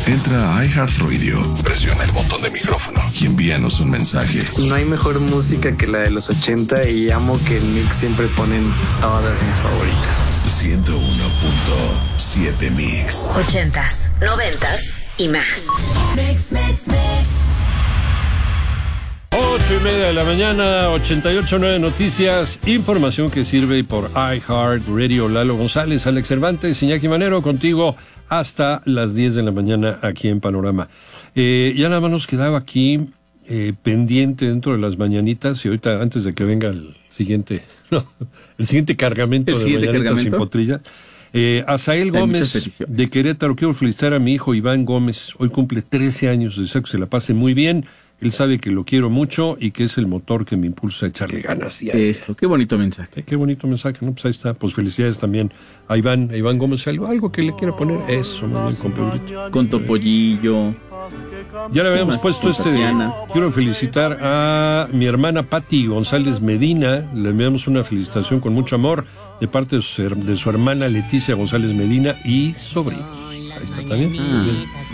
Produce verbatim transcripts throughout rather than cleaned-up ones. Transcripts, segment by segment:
Entra a iHeartRadio, presiona el botón de micrófono y envíanos un mensaje. No hay mejor música que la de los ochenta y amo que el mix siempre ponen todas mis favoritas. ciento uno punto siete Mix. Ochentas, noventas y más. Mix, mix, mix. Ocho y media de la mañana, ochenta y ocho punto nueve Noticias, información que sirve por iHeartRadio. Lalo González, Alex Cervantes, Iñaki Manero, contigo hasta las diez de la mañana aquí en Panorama. Eh, ya nada más nos quedaba aquí eh, pendiente dentro de las mañanitas, y ahorita antes de que venga el siguiente, no, el siguiente cargamento el de siguiente mañanitas cargamento. sin potrilla. Eh, Asael Gómez de Querétaro, quiero felicitar a mi hijo Iván Gómez, hoy cumple trece años, deseo que se la pase muy bien. Él sabe que lo quiero mucho y que es el motor que me impulsa a echarle ganas. Eso, qué bonito mensaje. Eh, qué bonito mensaje, ¿no? Pues ahí está. Pues felicidades también a Iván, a Iván Gómez. Algo, algo que le quiera poner. Eso, muy bien, con Pedrito. Con Topollillo. Ya le habíamos puesto este de... Quiero felicitar a mi hermana Patti González Medina. Le enviamos una felicitación con mucho amor de parte de su, de su hermana Leticia González Medina y sobrino. Ahí está también. Ah.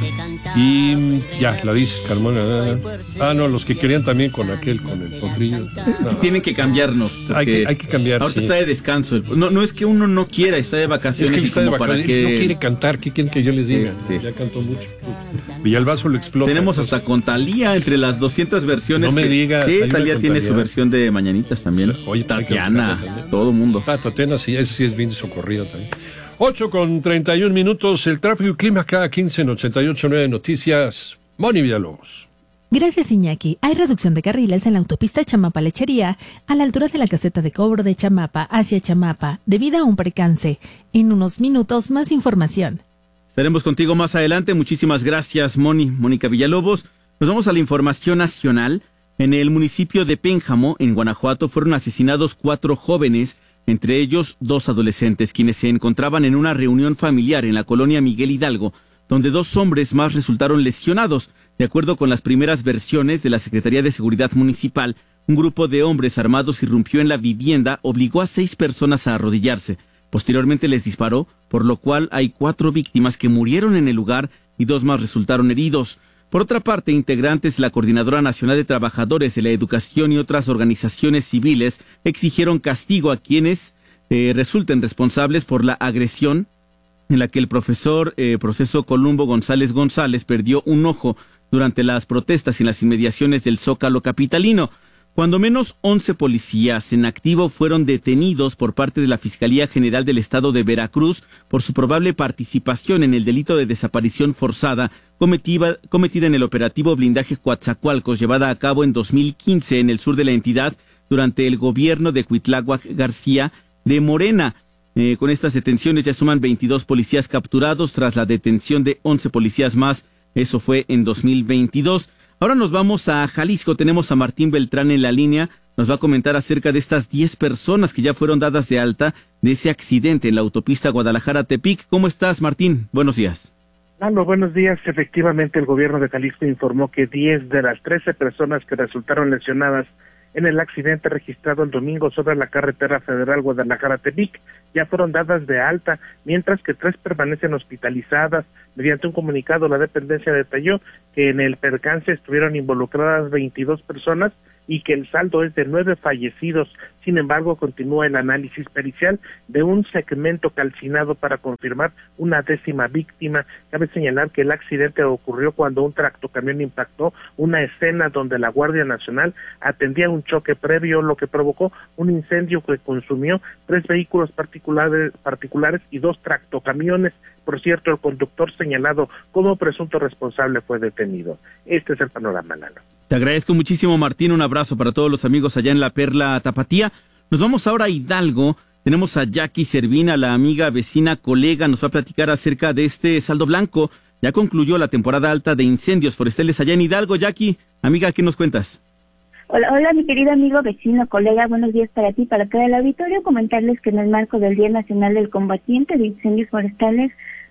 Y ya, la dice Carmona. Ah, no, los que querían también con aquel, con el potrillo. No. Tienen que cambiarnos. Hay que, hay que cambiar. Ahorita sí. está de descanso. No, no es que uno no quiera, está de vacaciones. Es que está de como vacaciones. Para que... No quiere cantar. ¿Qué quieren que yo les diga? Sí, sí. Ya cantó mucho. Villalbazo lo explota. Tenemos entonces. hasta con Thalía entre las doscientas versiones. No me que... digas. Sí, Thalía tiene su versión de Mañanitas también. Oye, Tatiana, todo mundo. Ah, Tatiana, sí, ese sí es bien socorrido también. ocho con treinta y un minutos, el tráfico y clima cada quince en ochenta y ocho punto nueve Noticias. Moni Villalobos. Gracias, Iñaki. Hay reducción de carriles en la autopista Chamapa-Lechería a la altura de la caseta de cobro de Chamapa hacia Chamapa debido a un percance. En unos minutos, más información. Estaremos contigo más adelante. Muchísimas gracias, Moni, Mónica Villalobos. Nos vamos a la información nacional. En el municipio de Pénjamo, en Guanajuato, fueron asesinados cuatro jóvenes, entre ellos dos adolescentes, quienes se encontraban en una reunión familiar en la colonia Miguel Hidalgo, donde dos hombres más resultaron lesionados. De acuerdo con las primeras versiones de la Secretaría de Seguridad Municipal, un grupo de hombres armados irrumpió en la vivienda, obligó a seis personas a arrodillarse. Posteriormente les disparó, por lo cual hay cuatro víctimas que murieron en el lugar y dos más resultaron heridos. Por otra parte, integrantes de la Coordinadora Nacional de Trabajadores de la Educación y otras organizaciones civiles exigieron castigo a quienes eh, resulten responsables por la agresión en la que el profesor eh, Proceso Columbo González González perdió un ojo durante las protestas en las inmediaciones del Zócalo capitalino. Cuando menos once policías en activo fueron detenidos por parte de la Fiscalía General del Estado de Veracruz por su probable participación en el delito de desaparición forzada cometida, cometida en el operativo Blindaje Coatzacoalcos, llevada a cabo en dos mil quince en el sur de la entidad durante el gobierno de Cuitláhuac García de Morena. Eh, con estas detenciones ya suman veintidós policías capturados tras la detención de once policías más. Eso fue en dos mil veintidós. Ahora nos vamos a Jalisco. Tenemos a Martín Beltrán en la línea. Nos va a comentar acerca de estas diez personas que ya fueron dadas de alta de ese accidente en la autopista Guadalajara-Tepic. ¿Cómo estás, Martín? Buenos días. Lalo, buenos días. Efectivamente, el gobierno de Jalisco informó que diez de las trece personas que resultaron lesionadas en el accidente registrado el domingo sobre la carretera federal Guadalajara-Tepic ya fueron dadas de alta, mientras que tres permanecen hospitalizadas. Mediante un comunicado, la dependencia detalló que en el percance estuvieron involucradas veintidós personas y que el saldo es de nueve fallecidos. Sin embargo, continúa el análisis pericial de un segmento calcinado para confirmar una décima víctima. Cabe señalar que el accidente ocurrió cuando un tractocamión impactó una escena donde la Guardia Nacional atendía un choque previo, lo que provocó un incendio que consumió tres vehículos particulares, particulares y dos tractocamiones. Por cierto, el conductor señalado como presunto responsable fue detenido. Este es el panorama, Lalo. Te agradezco muchísimo, Martín. Un abrazo para todos los amigos allá en la Perla Tapatía. Nos vamos ahora a Hidalgo. Tenemos a Jackie Servina, la amiga, vecina, colega. Nos va a platicar acerca de este saldo blanco. Ya concluyó la temporada alta de incendios forestales allá en Hidalgo. Jackie, amiga, ¿qué nos cuentas? Hola, hola, mi querido amigo, vecino, colega, buenos días para ti, para todo el auditorio. Comentarles que en el marco del Día Nacional del Combatiente de Incendios Forestales,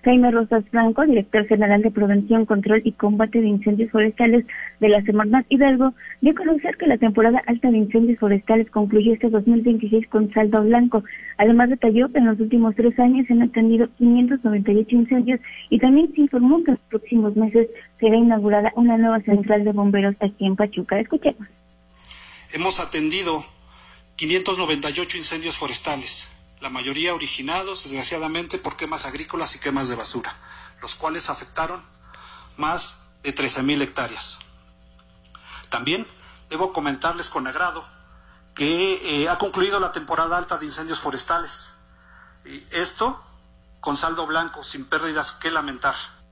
Jaime Rosas Franco, director general de Prevención, Control y Combate de Incendios Forestales de la Semarnat Hidalgo, dio a conocer que la temporada alta de incendios forestales concluyó este dos mil veintiséis con saldo blanco. Además detalló que en los últimos tres años se han atendido quinientos noventa y ocho incendios y también se informó que en los próximos meses será inaugurada una nueva central de bomberos aquí en Pachuca. Escuchemos. Hemos atendido quinientos noventa y ocho incendios forestales, la mayoría originados, desgraciadamente, por quemas agrícolas y quemas de basura, los cuales afectaron más de trece mil hectáreas. También debo comentarles con agrado que eh, ha concluido la temporada alta de incendios forestales. Y esto con saldo blanco, sin pérdidas que lamentar.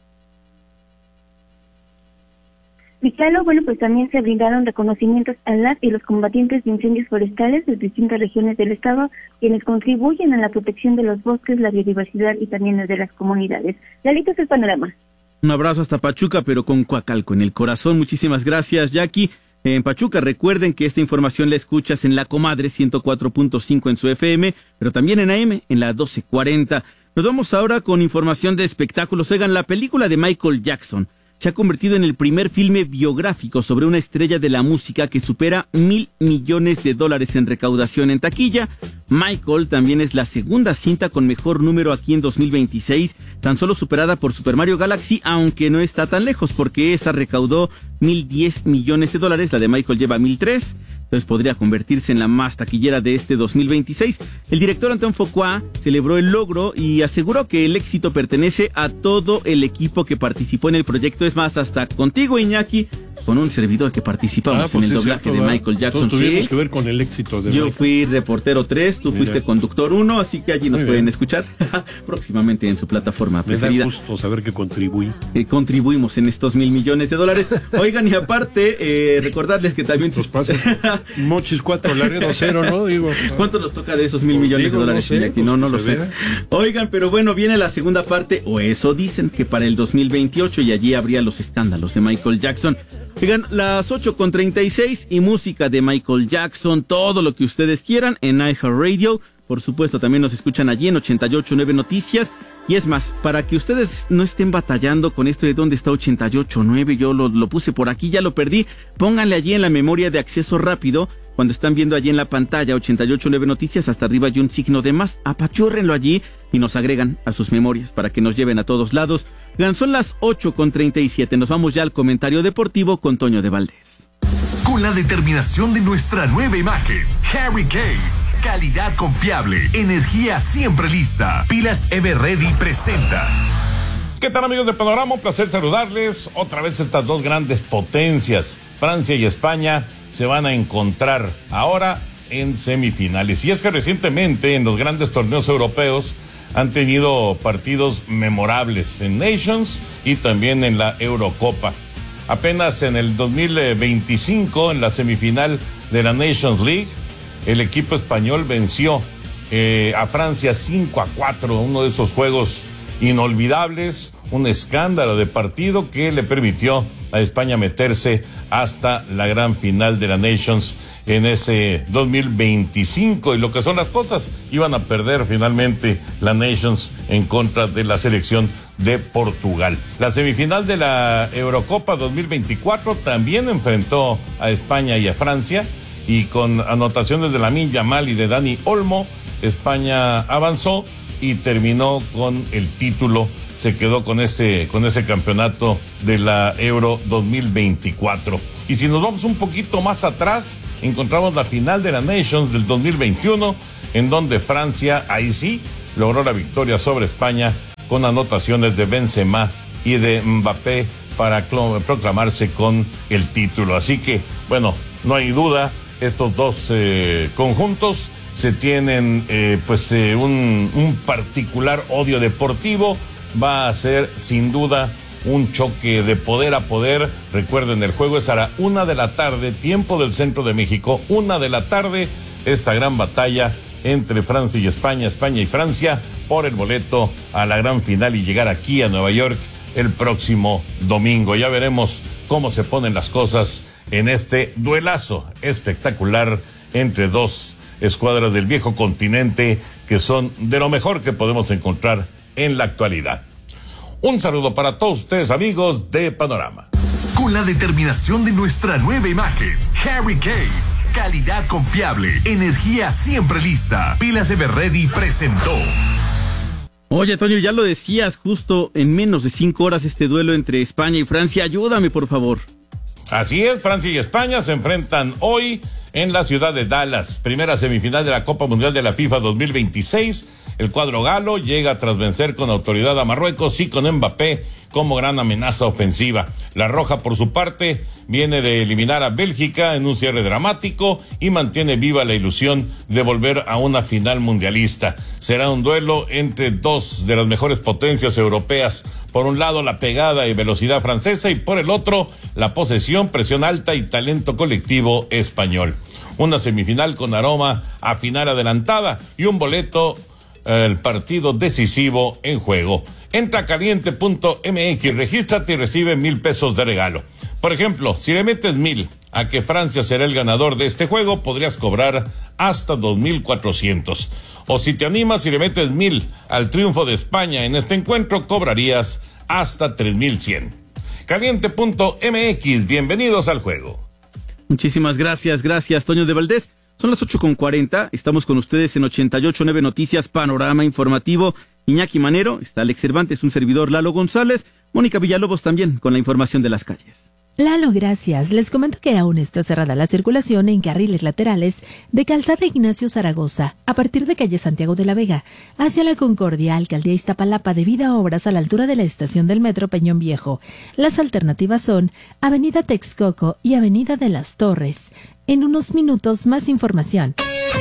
Vicalo, bueno, pues también se brindaron reconocimientos a las y los combatientes de incendios forestales de distintas regiones del estado, quienes contribuyen a la protección de los bosques, la biodiversidad y también de las comunidades. Lalito, es el panorama. Un abrazo hasta Pachuca, pero con Coacalco en el corazón. Muchísimas gracias, Jackie. En Pachuca, recuerden que esta información la escuchas en La Comadre ciento cuatro punto cinco en su F M, pero también en A M, en la doce cuarenta. Nos vamos ahora con información de espectáculos. Oigan, la película de Michael Jackson se ha convertido en el primer filme biográfico sobre una estrella de la música que supera mil millones de dólares en recaudación en taquilla. Michael también es la segunda cinta con mejor número aquí en dos mil veintiséis, tan solo superada por Super Mario Galaxy, aunque no está tan lejos porque esa recaudó mil diez millones de dólares, la de Michael lleva mil tres, entonces podría convertirse en la más taquillera de este dos mil veintiséis. El director Antoine Fuqua celebró el logro y aseguró que el éxito pertenece a todo el equipo que participó en el proyecto, es más, hasta contigo, Iñaki, con un servidor que participamos ah, pues en el doblaje cierto, de Michael Jackson. Todos tuvimos sí. que ver con el éxito de Yo Michael. fui reportero tres, tú Mira. fuiste conductor uno, así que allí nos Muy pueden bien. escuchar próximamente en su plataforma Me preferida. Me da gusto saber que contribuí. Eh, contribuimos en estos mil millones de dólares. Oigan, y aparte, eh, recordarles que también... Los pasos. Mochis cuatro, Laredo cero, ¿no? Digo, ¿cuánto nos toca de esos mil millones digo, de dólares? No, sé, pues no, no lo sé. Vea. Oigan, pero bueno, viene la segunda parte, o eso dicen, que para el dos mil veintiocho, y allí habría los escándalos de Michael Jackson. Oigan, las ocho con treinta y seis y música de Michael Jackson, todo lo que ustedes quieran en iHeartRadio. Por supuesto, también nos escuchan allí en ochenta y ocho punto nueve Noticias. Y es más, para que ustedes no estén batallando con esto de dónde está ochenta y ocho punto nueve, yo lo, lo puse por aquí, ya lo perdí. Pónganle allí en la memoria de acceso rápido, cuando están viendo allí en la pantalla ochenta y ocho punto nueve Noticias, hasta arriba hay un signo de más. Apachúrrenlo allí y nos agregan a sus memorias para que nos lleven a todos lados. Son las ocho con treinta y siete, nos vamos ya al comentario deportivo con Toño de Valdés. Con la determinación de nuestra nueva imagen, Harry Kane. Calidad confiable, energía siempre lista. Pilas Everready presenta. ¿Qué tal, amigos de Panorama? Un placer saludarles. Otra vez estas dos grandes potencias, Francia y España, se van a encontrar ahora en semifinales. Y es que recientemente en los grandes torneos europeos han tenido partidos memorables en Nations y también en la Eurocopa. Apenas en el dos mil veinticinco, en la semifinal de la Nations League, el equipo español venció eh, a Francia cinco a cuatro, uno de esos juegos inolvidables, un escándalo de partido que le permitió a España meterse hasta la gran final de la Nations en ese dos mil veinticinco. Y lo que son las cosas, iban a perder finalmente la Nations en contra de la selección de Portugal. La semifinal de la Eurocopa dos mil veinticuatro también enfrentó a España y a Francia, y con anotaciones de Lamine Yamal y de Dani Olmo, España avanzó y terminó con el título, se quedó con ese, con ese campeonato de la Euro dos mil veinticuatro. Y si nos vamos un poquito más atrás, encontramos la final de la Nations del dos mil veintiuno, en donde Francia, ahí sí, logró la victoria sobre España con anotaciones de Benzema y de Mbappé para proclamarse con el título. Así que, bueno, no hay duda, estos dos eh, conjuntos se tienen eh, pues eh, un, un particular odio deportivo. Va a ser sin duda un choque de poder a poder. Recuerden, el juego es a la una de la tarde, tiempo del centro de México, una de la tarde, esta gran batalla entre Francia y España, España y Francia, por el boleto a la gran final y llegar aquí a Nueva York el próximo domingo. Ya veremos cómo se ponen las cosas en este duelazo espectacular entre dos escuadras del viejo continente que son de lo mejor que podemos encontrar en la actualidad. Un saludo para todos ustedes, amigos de Panorama. Con la determinación de nuestra nueva imagen, Harry Kane. Calidad confiable, energía siempre lista. Pilas Everready presentó. Oye, Toño, ya lo decías, justo en menos de cinco horas este duelo entre España y Francia. Ayúdame, por favor. Así es, Francia y España se enfrentan hoy en la ciudad de Dallas. Primera semifinal de la Copa Mundial de la FIFA dos mil veintiséis. El cuadro galo llega tras vencer con autoridad a Marruecos y con Mbappé como gran amenaza ofensiva. La roja, por su parte, viene de eliminar a Bélgica en un cierre dramático y mantiene viva la ilusión de volver a una final mundialista. Será un duelo entre dos de las mejores potencias europeas. Por un lado, la pegada y velocidad francesa y por el otro, la posesión, presión alta y talento colectivo español. Una semifinal con aroma a final adelantada y un boleto el partido decisivo en juego. Entra a caliente punto m x, regístrate y recibe mil pesos de regalo. Por ejemplo, si le metes mil a que Francia será el ganador de este juego, podrías cobrar hasta dos mil cuatrocientos. O si te animas y le metes mil al triunfo de España en este encuentro, cobrarías hasta tres mil cien. caliente punto m x, bienvenidos al juego. Muchísimas gracias, gracias, Toño de Valdés. Son las ocho con cuarenta, estamos con ustedes en ochenta y ocho punto nueve Noticias, Panorama Informativo. Iñaki Manero, está Alex Cervantes, un servidor Lalo González, Mónica Villalobos también con la información de las calles. Lalo, gracias. Les comento que aún está cerrada la circulación en carriles laterales de Calzada Ignacio Zaragoza, a partir de calle Santiago de la Vega, hacia la Concordia, Alcaldía Iztapalapa, debido a obras a la altura de la estación del Metro Peñón Viejo. Las alternativas son Avenida Texcoco y Avenida de las Torres. En unos minutos, más información.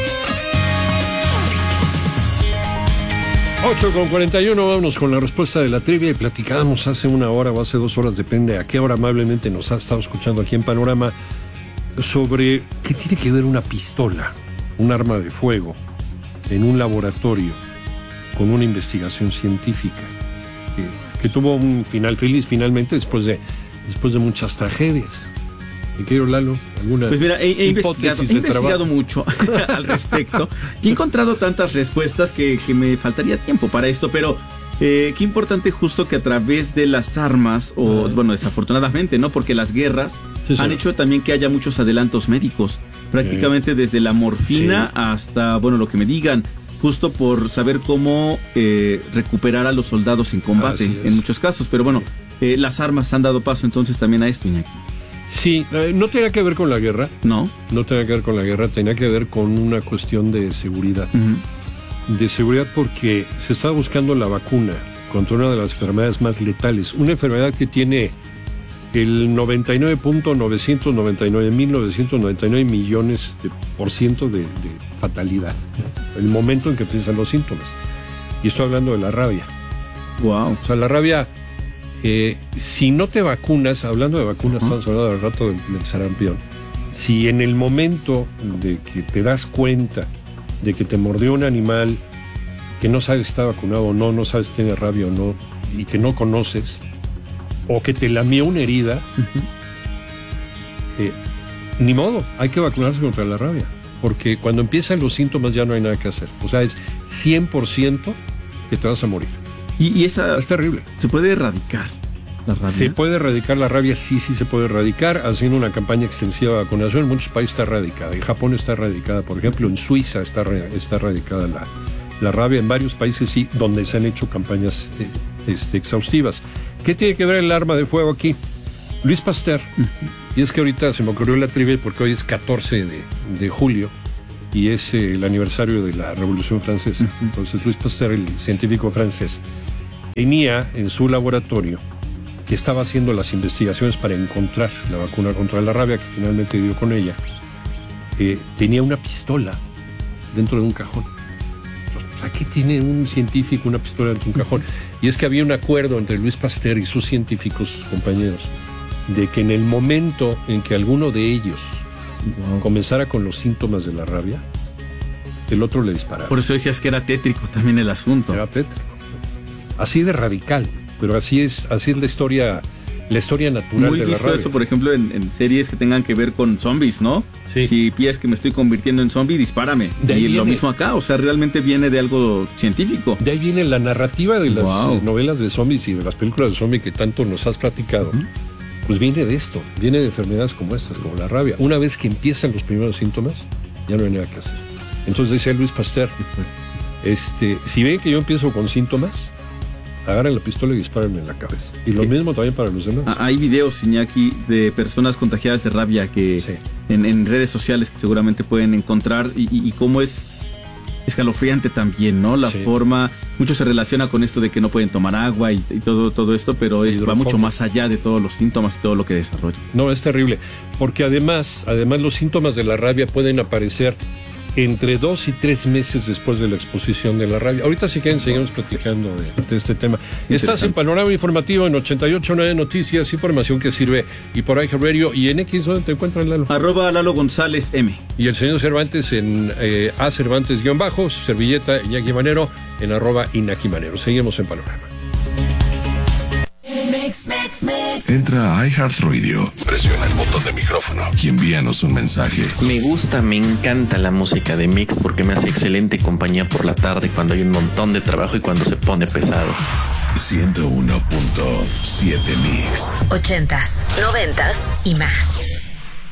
ocho con cuarenta y uno, vámonos con la respuesta de la trivia. Y platicábamos hace una hora o hace dos horas, depende a qué hora amablemente nos ha estado escuchando aquí en Panorama, sobre qué tiene que ver una pistola, un arma de fuego, en un laboratorio con una investigación científica que, que tuvo un final feliz finalmente después de, después de muchas tragedias. Mi querido Lalo, ¿alguna Pues mira, he, he hipótesis investigado, he de investigado trabajo? mucho al respecto y he encontrado tantas respuestas que, que me faltaría tiempo para esto, pero eh, qué importante justo que a través de las armas, o bueno, desafortunadamente, ¿no? Porque las guerras sí, han sí. hecho también que haya muchos adelantos médicos, prácticamente sí. desde la morfina sí. hasta, bueno, lo que me digan, justo por saber cómo eh, recuperar a los soldados en combate, en muchos casos, pero bueno, eh, las armas han dado paso entonces también a esto, Iñaki. Sí, no tenía que ver con la guerra. No. No tenía que ver con la guerra, tenía que ver con una cuestión de seguridad. Uh-huh. De seguridad porque se estaba buscando la vacuna contra una de las enfermedades más letales. Una enfermedad que tiene el noventa y nueve punto novecientos noventa y nueve mil novecientos noventa y nueve millones de por ciento de, de fatalidad. El momento en que empiezan los síntomas. Y estoy hablando de la rabia. Wow. O sea, la rabia... Eh, si no te vacunas, hablando de vacunas, uh-huh. estamos hablando del rato del, del sarampión. Si en el momento de que te das cuenta de que te mordió un animal que no sabes si está vacunado o no, no sabes si tiene rabia o no, y que no conoces, o que te lamió una herida, uh-huh. eh, ni modo, hay que vacunarse contra la rabia. Porque cuando empiezan los síntomas ya no hay nada que hacer. O sea, es cien por ciento que te vas a morir. Y, y esa es terrible. ¿Se puede erradicar la rabia? ¿Se puede erradicar la rabia? Sí, sí se puede erradicar, haciendo una campaña extensiva de vacunación. En muchos países está erradicada. En Japón está erradicada, por ejemplo, en Suiza está, está erradicada la, la rabia. En varios países sí, donde se han hecho campañas eh, este, exhaustivas. ¿Qué tiene que ver el arma de fuego aquí? Luis Pasteur. Uh-huh. Y es que ahorita se me ocurrió la trivia porque hoy es catorce de julio y es eh, el aniversario de la Revolución Francesa. Uh-huh. Entonces Luis Pasteur, el científico francés, tenía en su laboratorio, que estaba haciendo las investigaciones para encontrar la vacuna contra la rabia, que finalmente dio con ella, eh, tenía una pistola dentro de un cajón. Entonces, ¿a qué tiene un científico una pistola dentro de un cajón? Y es que había un acuerdo entre Luis Pasteur y sus científicos, sus compañeros, de que en el momento en que alguno de ellos wow. comenzara con los síntomas de la rabia, el otro le disparaba. Por eso decías que era tétrico también el asunto. Era tétrico. Así de radical, pero así es, así es la historia la historia natural Muy de la visto rabia. eso, por ejemplo, en, en series que tengan que ver con zombies, ¿no? Sí. Si piensas que me estoy convirtiendo en zombie, dispárame. De ahí y lo viene. mismo acá, o sea, realmente viene de algo científico. De ahí viene la narrativa de las Wow. eh, novelas de zombies y de las películas de zombies que tanto nos has platicado. Pues viene de esto, viene de enfermedades como estas, como la rabia. Una vez que empiezan los primeros síntomas, ya no hay nada que hacer. Entonces decía Luis Pasteur, este, si ven que yo empiezo con síntomas, agarren la pistola y dispárenme en la cabeza. Y lo ¿Qué? mismo también para los demás. Ah, Hay videos, Iñaki, de personas contagiadas de rabia que Sí. en, en redes sociales que seguramente pueden encontrar y, y, y cómo es escalofriante también, ¿no? La Sí. forma, mucho se relaciona con esto de que no pueden tomar agua y, y todo, todo esto, pero es, va Hidrofobia. mucho más allá de todos los síntomas y todo lo que desarrolla. No, es terrible, porque además, además los síntomas de la rabia pueden aparecer entre dos y tres meses después de la exposición de la rabia. Ahorita sí que seguimos platicando de, de este tema. Estás en Panorama Informativo en ochenta y ocho punto nueve Noticias, información que sirve, y por ahí Radio y en X, ¿dónde te encuentran, Lalo? Arroba Lalo González M. Y el señor Cervantes en eh, A Cervantes guión bajo, su servilleta Iñaki Manero en arroba Inaki Manero. Seguimos en Panorama. Entra a iHeartRadio, presiona el botón de micrófono y envíanos un mensaje. Me gusta, me encanta la música de Mix porque me hace excelente compañía por la tarde cuando hay un montón de trabajo y cuando se pone pesado. ciento uno punto siete Mix. Ochentas, noventas y más.